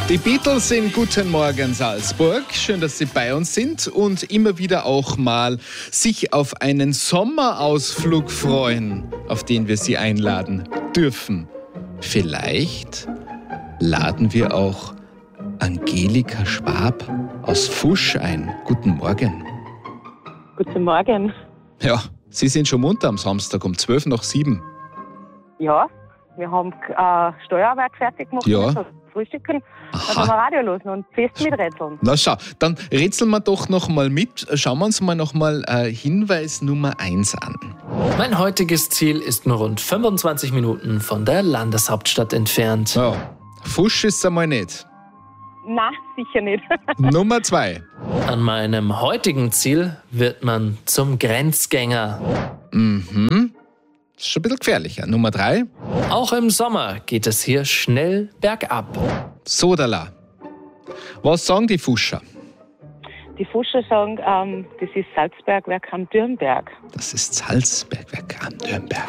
Die Beatles in Guten Morgen Salzburg. Schön, dass Sie bei uns sind und immer wieder auch mal sich auf einen Sommerausflug freuen, auf den wir Sie einladen dürfen. Vielleicht laden wir auch Angelika Schwab aus Fusch ein. Guten Morgen. Guten Morgen. Ja, Sie sind schon munter am Samstag um 6:12. Ja, wir haben Steuerwerk fertig gemacht. Ja. Also frühstücken. Dann haben wir Radio los und fest miträtseln. Na schau, dann rätseln wir doch noch mal mit. Schauen wir uns mal noch mal Hinweis Nummer 1 an. Mein heutiges Ziel ist nur rund 25 Minuten von der Landeshauptstadt entfernt. Ja, Fusch ist es einmal nicht. Nein, sicher nicht. Nummer 2. An meinem heutigen Ziel wird man zum Grenzgänger. Ist schon ein bisschen gefährlicher. Nummer 3. Auch im Sommer geht es hier schnell bergab. Sodala. Was sagen die Fuscher? Die Fuscher sagen, das ist Salzbergwerk am Dürnberg. Das ist Salzbergwerk am Dürnberg.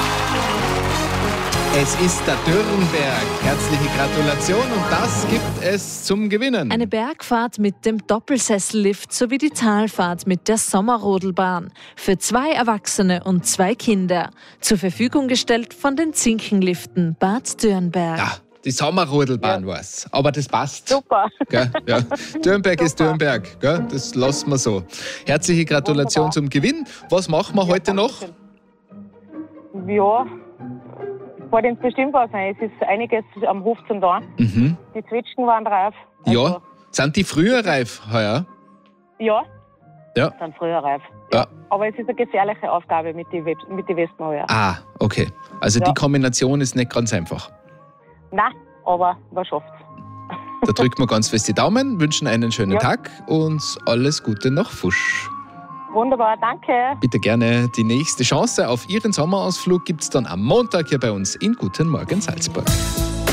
Es ist der Dürnberg. Herzliche Gratulation und das gibt es zum Gewinnen. Eine Bergfahrt mit dem Doppelsessellift sowie die Talfahrt mit der Sommerrodelbahn. Für 2 Erwachsene und 2 Kinder. Zur Verfügung gestellt von den Zinkenliften Bad Dürnberg. Ja, die Sommerrodelbahn war's. Aber das passt. Super. Gell? Ja. Dürnberg ist Dürnberg. Gell? Das lassen wir so. Herzliche Gratulation zum Gewinn. Was machen wir heute noch? Ja, fällt uns bestimmt was ein. Es ist einiges am Hof zum Tun. Die Zwetschgen waren reif. Ja. Sind die früher reif heuer? Ja, Ja. sind früher reif. Ja. Aber es ist eine gefährliche Aufgabe mit den Wespen heuer. Ah, okay. Also die Kombination ist nicht ganz einfach. Nein, aber man schafft's. Da drücken wir ganz fest die Daumen, wünschen einen schönen Tag und alles Gute nach Fusch. Wunderbar, danke. Bitte gerne. Die nächste Chance auf Ihren Sommerausflug gibt es dann am Montag hier bei uns in Guten Morgen Salzburg.